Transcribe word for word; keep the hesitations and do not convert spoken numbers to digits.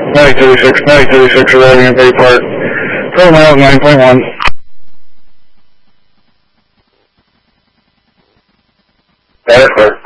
ninety thirty-six, ninety thirty-six, arriving at Bay Park. twelve miles, nine point one. That is clear.